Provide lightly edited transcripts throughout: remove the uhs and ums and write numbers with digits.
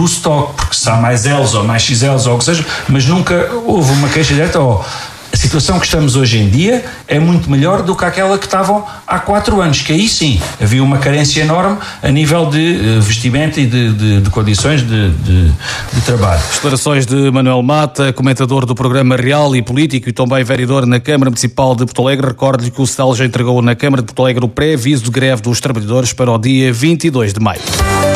stock, porque se há mais Ls ou mais XLs ou o que seja, mas nunca houve uma queixa direta. A situação que estamos hoje em dia é muito melhor do que aquela que estavam há 4 anos, que aí sim havia uma carência enorme a nível de vestimenta e de condições de trabalho. Declarações de Manuel Mata, comentador do programa Real e Político e também vereador na Câmara Municipal de Porto Alegre. Recordo-lhe que o CEDAL já entregou na Câmara de Porto Alegre o pré-aviso de greve dos trabalhadores para o dia 22 de maio.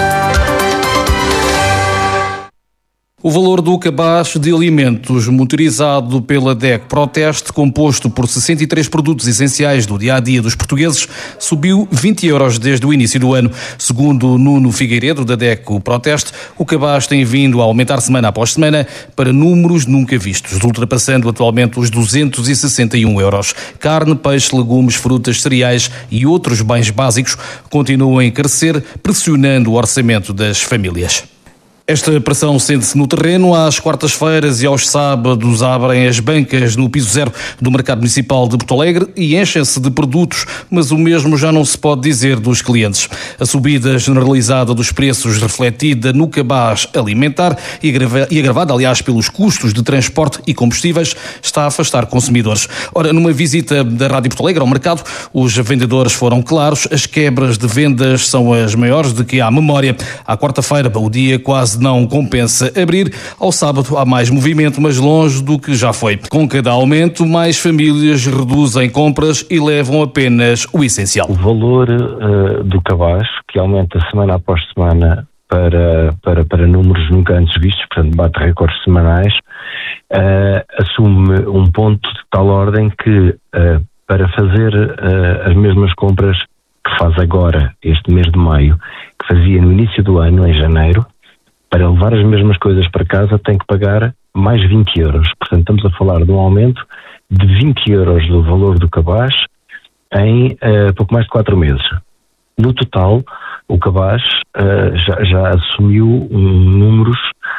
O valor do cabaz de alimentos motorizado pela DECO Proteste, composto por 63 produtos essenciais do dia-a-dia dos portugueses, subiu 20 euros desde o início do ano. Segundo Nuno Figueiredo, da DECO Proteste, o cabaz tem vindo a aumentar semana após semana para números nunca vistos, ultrapassando atualmente os 261 euros. Carne, peixe, legumes, frutas, cereais e outros bens básicos continuam a encarecer, pressionando o orçamento das famílias. Esta pressão sente-se no terreno. Às quartas-feiras e aos sábados abrem as bancas no piso zero do Mercado Municipal de Porto Alegre e enchem-se de produtos, mas o mesmo já não se pode dizer dos clientes. A subida generalizada dos preços, refletida no cabaz alimentar e agravada, aliás, pelos custos de transporte e combustíveis, está a afastar consumidores. Ora, numa visita da Rádio Porto Alegre ao mercado, os vendedores foram claros, as quebras de vendas são as maiores de que há memória. À quarta-feira, o dia quase não compensa abrir. Ao sábado há mais movimento, mas longe do que já foi. Com cada aumento, mais famílias reduzem compras e levam apenas o essencial. O valor do cabaz, que aumenta semana após semana para números nunca antes vistos, portanto bate recordes semanais, assume um ponto de tal ordem que para fazer as mesmas compras que faz agora, este mês de maio, que fazia no início do ano, em janeiro, para levar as mesmas coisas para casa tem que pagar mais 20 euros. Portanto, estamos a falar de um aumento de 20 euros do valor do cabaz em pouco mais de 4 meses. No total, o cabaz já assumiu números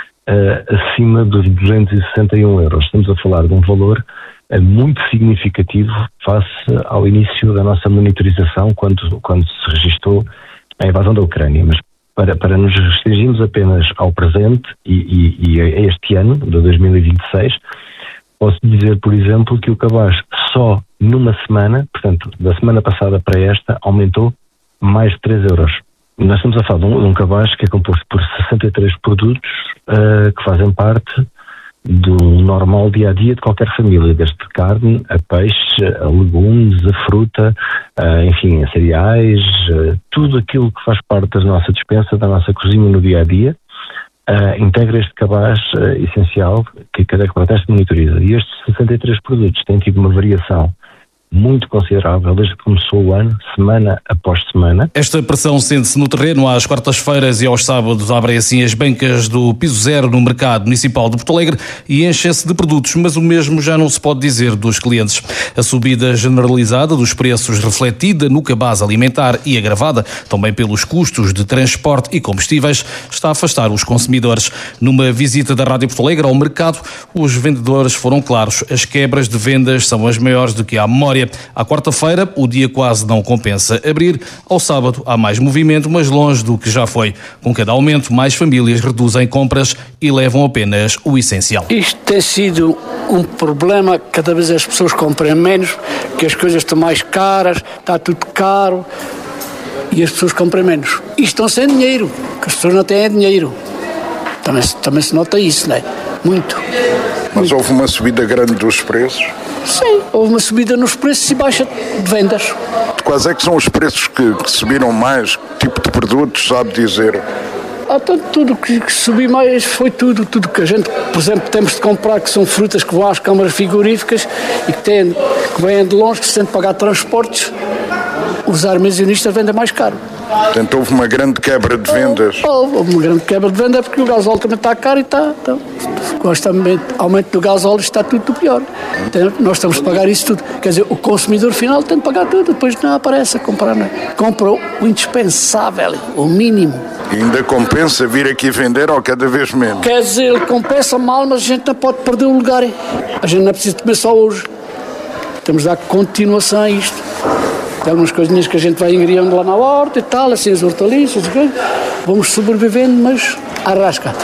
acima dos 261 euros. Estamos a falar de um valor muito significativo face ao início da nossa monitorização quando se registou a invasão da Ucrânia. Mas para nos restringirmos apenas ao presente e a este ano, de 2026, posso dizer, por exemplo, que o cabaz só numa semana, portanto, da semana passada para esta, aumentou mais de 3 euros. Nós estamos a falar de um cabaz que é composto por 63 produtos que fazem parte do normal dia-a-dia de qualquer família, desde carne, a peixe, a legumes, a fruta, enfim, a cereais, tudo aquilo que faz parte da nossa despensa, da nossa cozinha no dia-a-dia, integra este cabaz essencial que cada Proteste monitoriza. E estes 63 produtos têm tido uma variação muito considerável desde que começou o ano, semana após semana. Esta pressão sente-se no terreno. Às quartas-feiras e aos sábados abrem assim as bancas do piso zero no Mercado Municipal de Porto Alegre e enchem-se de produtos, mas o mesmo já não se pode dizer dos clientes. A subida generalizada dos preços, refletida no cabaz alimentar e agravada também pelos custos de transporte e combustíveis, está a afastar os consumidores. Numa visita da Rádio Porto Alegre ao mercado, os vendedores foram claros. As quebras de vendas são as maiores do que há memória. À quarta-feira, o dia quase não compensa abrir. Ao sábado, há mais movimento, mas longe do que já foi. Com cada aumento, mais famílias reduzem compras e levam apenas o essencial. Isto tem sido um problema. Cada vez as pessoas compram menos, que as coisas estão mais caras, está tudo caro e as pessoas compram menos. E estão sem dinheiro, que as pessoas não têm dinheiro. Também se nota isso, não é? Muito. Mas houve uma subida grande dos preços? Sim, houve uma subida nos preços e baixa de vendas. Quais é que são os preços que subiram mais? Que tipo de produtos, sabe dizer? Tudo que subiu mais foi tudo que a gente, por exemplo, temos de comprar, que são frutas que vão às câmaras frigoríficas e que vêm de longe, que se tem de pagar transportes. Os armazenistas vendem mais caro. Portanto, houve uma grande quebra de vendas. Houve uma grande quebra de vendas porque o gasóleo também está caro e está. Com este aumento do gasóleo está tudo pior. Então, nós temos de pagar isso tudo. Quer dizer, o consumidor final tem de pagar tudo, depois não aparece a comprar. Não. Compra o indispensável, o mínimo. E ainda compensa vir aqui vender ou cada vez menos? Quer dizer, ele compensa mal, mas a gente não pode perder o lugar. A gente não precisa comer só hoje. Temos de dar continuação a isto. Tem algumas coisinhas que a gente vai ingriando lá na horta e tal, assim as hortaliças, vamos sobrevivendo, mas arrasca.